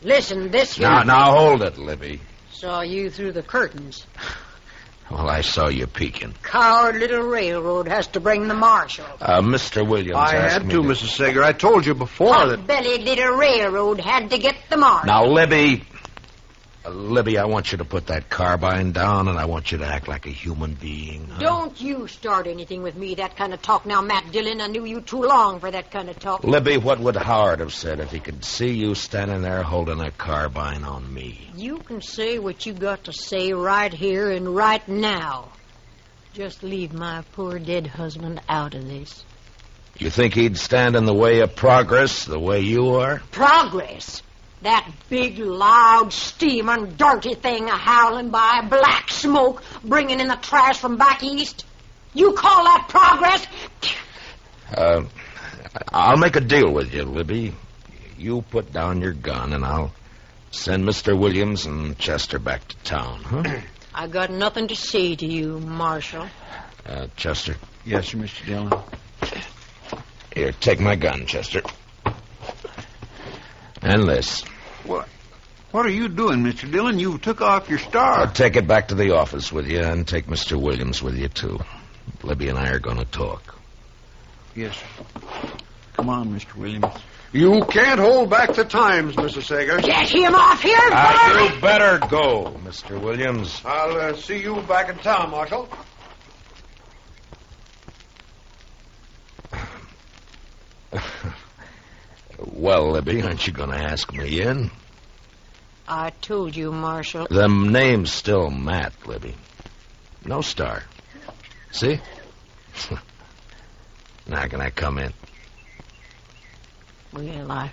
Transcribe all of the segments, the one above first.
Listen, this here... Now, hold it, Libby. Saw you through the curtains. Well, I saw you peeking. Coward little railroad has to bring the marshal. Mr. Williams I asked had me to, Mrs. Sager. I told you before that... Hot-bellied little railroad had to get the marshal. Now, Libby... Libby, I want you to put that carbine down, and I want you to act like a human being. Huh? Don't you start anything with me, that kind of talk. Now, Matt Dillon, I knew you too long for that kind of talk. Libby, what would Howard have said if he could see you standing there holding a carbine on me? You can say what you got to say right here and right now. Just leave my poor dead husband out of this. You think he'd stand in the way of progress the way you are? Progress? That big, loud, steaming, dirty thing a-howling by, black smoke, bringing in the trash from back east? You call that progress? I'll make a deal with you, Libby. You put down your gun, and I'll send Mr. Williams and Chester back to town, huh? I got nothing to say to you, Marshal. Chester? Yes, sir, Mr. Dillon. Here, take my gun, Chester. And this. What are you doing, Mr. Dillon? You took off your star. I'll take it back to the office with you and take Mr. Williams with you, too. Libby and I are going to talk. Yes, sir. Come on, Mr. Williams. You can't hold back the times, Mrs. Sager. Get him off here, You better go, Mr. Williams. I'll see you back in town, Marshal. Well, Libby, aren't you going to ask me in? I told you, Marshal. The name's still Matt, Libby. No star. See? Now can I come in? Well,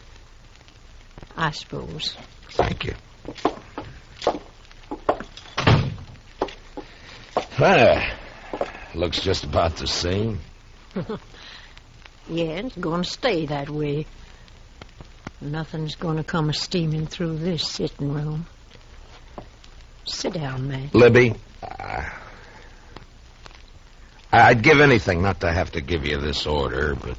I suppose. Thank you. Looks just about the same. Yeah, it's going to stay that way. Nothing's going to come steaming through this sitting room. Sit down, Matt. Libby, I'd give anything not to have to give you this order, but...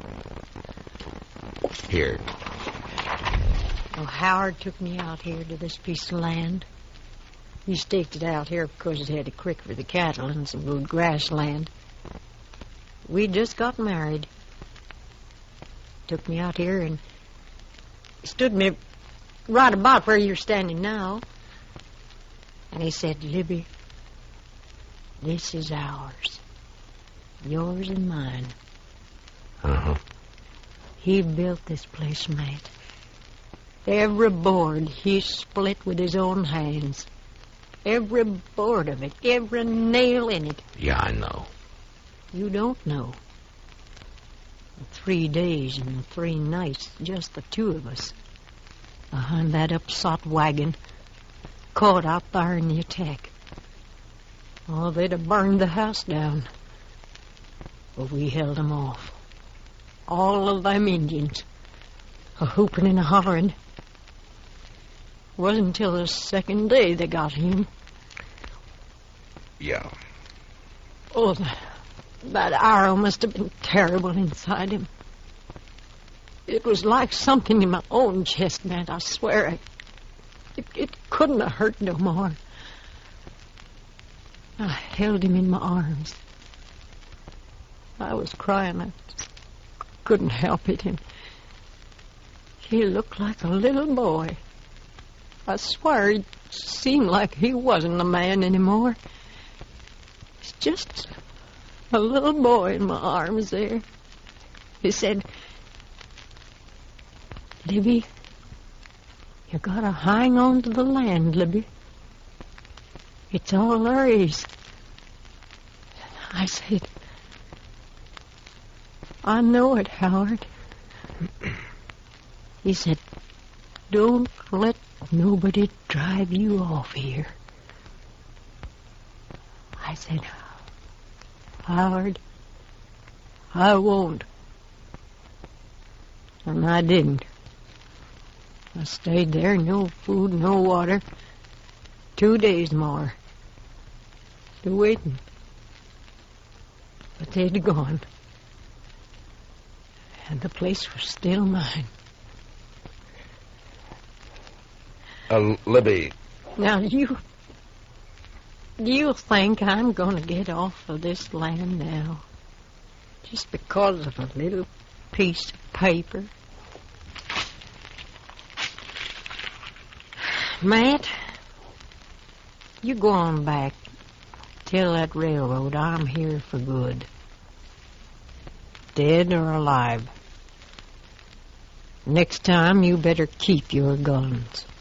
Here. Well, Howard took me out here to this piece of land. He staked it out here because it had a creek for the cattle and some good grassland. We just got married. Took me out here and stood me right about where you're standing now. And he said, Libby, this is ours. Yours and mine. Uh-huh. He built this place, Matt. Every board he split with his own hands. Every board of it, every nail in it. Yeah, I know. You don't know. 3 days and 3 nights, just the two of us, behind that upsot wagon, caught out there in the attack. Oh, they'd have burned the house down. But we held them off. All of them Indians, a-hooping and a-hollering. Wasn't until the second day they got him. Yeah. Oh, that arrow must have been terrible inside him. It was like something in my own chest, man, I swear. It couldn't have hurt no more. I held him in my arms. I was crying. I couldn't help it. And he looked like a little boy. I swear it seemed like he wasn't a man anymore. He's just a little boy in my arms there. He said, Libby, you gotta hang on to the land, Libby. It's all there is. I said, I know it, Howard. He said, don't let nobody drive you off here. I said, Howard, I won't. And I didn't. I stayed there, no food, no water. 2 days more. Still waiting. But they'd gone. And the place was still mine. Libby, Now, do you think I'm going to get off of this land now? Just because of a little piece of paper? Matt, you go on back. Tell that railroad I'm here for good. Dead or alive. Next time, you better keep your guns.